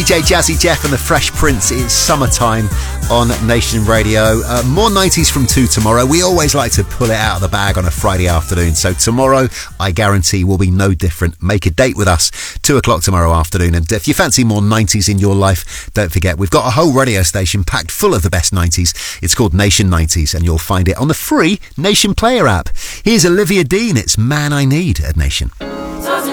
DJ Jazzy Jeff and the Fresh Prince. It's summertime on Nation Radio. More 90s from 2 tomorrow. We always like to pull it out of the bag on a Friday afternoon. So tomorrow, I guarantee, will be no different. Make a date with us, 2 o'clock tomorrow afternoon. And if you fancy more 90s in your life, don't forget, we've got a whole radio station packed full of the best 90s. It's called Nation 90s, and you'll find it on the free Nation Player app. Here's Olivia Dean. It's Man I Need at Nation.